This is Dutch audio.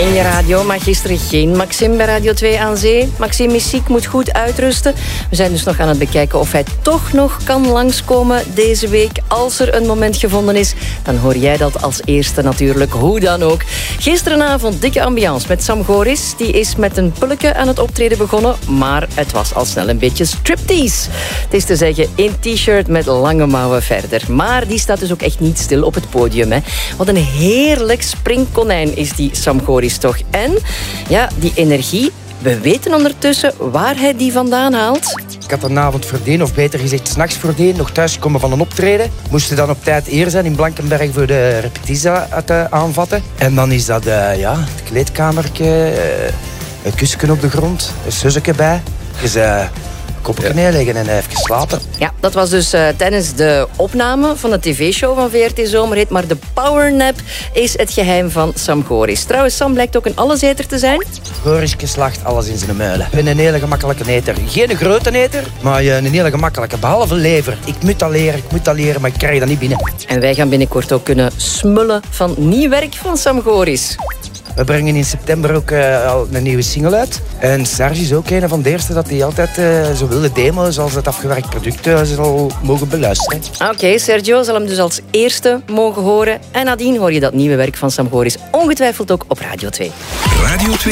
in je radio, maar gisteren geen Maxime bij Radio 2 aan Zee. Maxime is ziek, moet goed uitrusten. We zijn dus nog aan het bekijken of hij toch nog kan langskomen deze week. Als er een moment gevonden is, dan hoor jij dat als eerste natuurlijk. Hoe dan ook. Gisterenavond dikke ambiance met Sam Goris. Die is met een pulke aan het optreden begonnen, maar het was al snel een beetje striptease. Het is te zeggen, in t-shirt met lange mouwen verder. Maar die staat dus ook echt niet stil op het podium. Hè. Wat een heerlijk springkonijn is die Sam Goris toch. En ja, die energie, we weten ondertussen waar hij die vandaan haalt. Ik had een avond voordien, of beter gezegd 's nachts voordien, nog thuisgekomen van een optreden. Moesten dan op tijd hier zijn in Blankenberg voor de repetitie aanvatten. En dan is dat het kleedkamertje, een kussen op de grond, een susseke bij. Dus koppeltje neerleggen en even slapen. Ja, dat was dus tijdens de opname van de tv-show van VRT Zomerhit. Maar de powernap is het geheim van Sam Goris. Trouwens, Sam blijkt ook een alleseter te zijn. Gorisje slacht alles in zijn muilen. Ik ben een hele gemakkelijke eter. Geen grote eter, maar een hele gemakkelijke. Behalve lever. Ik moet dat leren, maar ik krijg dat niet binnen. En wij gaan binnenkort ook kunnen smullen van nieuw werk van Sam Goris. We brengen in september ook al een nieuwe single uit. En Serge is ook een van de eerste dat hij altijd zo wil de demo's als het afgewerkt product zal mogen beluisteren. Oké, Sergio zal hem dus als eerste mogen horen. En nadien hoor je dat nieuwe werk van Sam Goris ongetwijfeld ook op Radio 2. Radio 2.